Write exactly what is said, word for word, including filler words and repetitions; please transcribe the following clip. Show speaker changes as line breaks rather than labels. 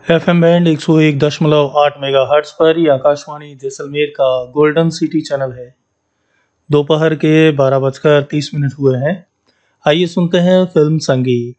F M band एक सौ एक दशमलव आठ मेगा हर्ट्स पर ये आकाशवाणी जैसलमेर का गोल्डन सिटी चैनल है। दोपहर के बारह बजकर तीस मिनट हुए हैं। आइए सुनते हैं फिल्म संगीत।